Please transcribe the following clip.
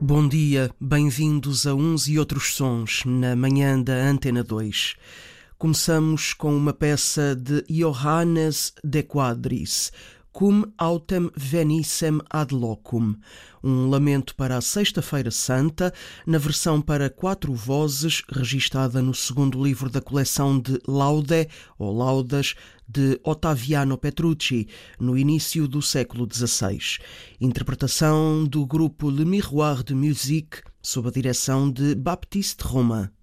Bom dia, bem-vindos a Uns e Outros Sons, na manhã da Antena 2. Começamos com uma peça de Johannes de Quadris, Cum autem venissem ad locum, um lamento para a Sexta-feira Santa, na versão para 4 vozes, registada no segundo livro da coleção de Laude, ou Laudas, de Ottaviano Petrucci, no início do século XVI. Interpretação do grupo Le Miroir de Musique, sob a direção de Baptiste Romain.